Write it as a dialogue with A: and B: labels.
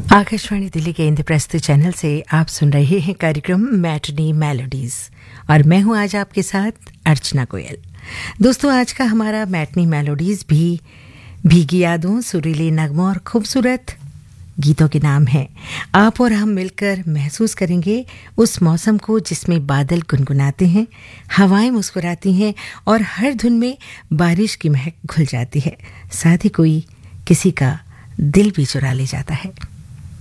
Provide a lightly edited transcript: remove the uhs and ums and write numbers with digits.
A: आकाशवाणी दिल्ली के इंद्रप्रस्थ चैनल से आप सुन रहे हैं कार्यक्रम मैटनी मेलोडीज और मैं हूं आज आपके साथ अर्चना गोयल। दोस्तों, आज का हमारा मैटनी मेलोडीज भी भीगी यादों, सुरीले नगमों और खूबसूरत गीतों के नाम है। आप और हम मिलकर महसूस करेंगे उस मौसम को जिसमें बादल गुनगुनाते हैं, हवाएं मुस्कुराती हैं और हर धुन में बारिश की महक घुल जाती है। साथ ही कोई किसी का दिल भी चुरा ले जाता है।